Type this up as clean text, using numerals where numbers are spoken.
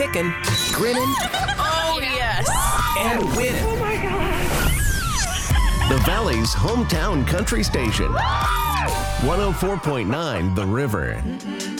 kicking, grinning, Oh, yes. and winning. Oh my God. The Valley's hometown country station. 104.9 The River.